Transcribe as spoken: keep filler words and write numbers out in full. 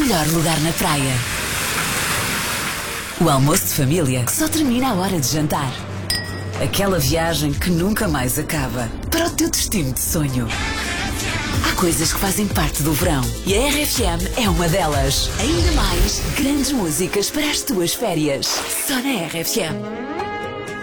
melhor lugar na praia. O almoço de família que só termina à hora de jantar. Aquela viagem que nunca mais acaba para o teu destino de sonho. Há coisas que fazem parte do verão e a R F M é uma delas. Ainda mais grandes músicas para as tuas férias. Só na R F M.